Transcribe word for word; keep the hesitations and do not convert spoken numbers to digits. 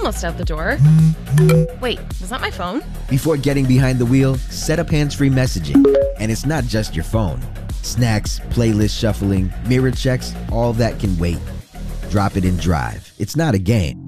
almost out the door. Wait, was that my phone? Before getting behind the wheel, set up hands-free messaging. And it's not just your phone. Snacks, playlist shuffling, mirror checks, all that can wait. Drop it in Drive. It's not a game.